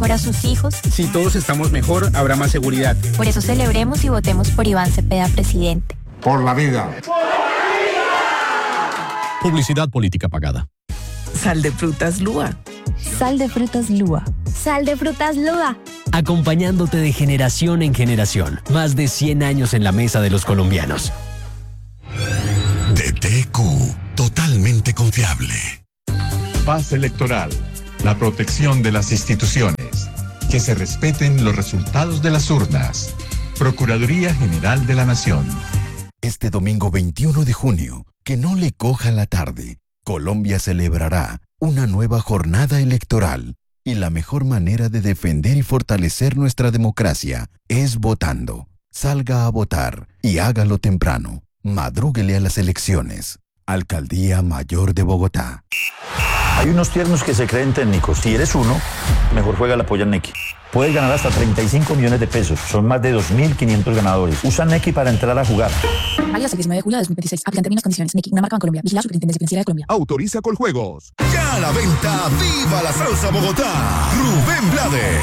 Para sus hijos. Si todos estamos mejor, habrá más seguridad. Por eso celebremos y votemos por Iván Cepeda, presidente. Por la vida. Publicidad política pagada. Sal de frutas Lúa. Sal de frutas Lúa. Sal de frutas Lúa. Acompañándote de generación en generación. Más de 100 años en la mesa de los colombianos. DTQ, totalmente confiable. Paz electoral, la protección de las instituciones, que se respeten los resultados de las urnas. Procuraduría General de la Nación. Este domingo 21 de junio, que no le coja la tarde, Colombia celebrará una nueva jornada electoral y la mejor manera de defender y fortalecer nuestra democracia es votando. Salga a votar y hágalo temprano. Madrúguele a las elecciones. Alcaldía Mayor de Bogotá. Hay unos tiernos que se creen técnicos. Si eres uno, mejor juega la polla Nequi. Puedes ganar hasta 35 millones de pesos. Son más de 2.500 ganadores. Usa Nequi para entrar a jugar. Válido hasta el 19 de julio de 2026. Aplican términos y condiciones. Nequi, una marca Bancolombia. Vigilado Superintendencia Financiera de Colombia. Autoriza Coljuegos. Ya a la venta, ¡viva la salsa Bogotá! Rubén Blades.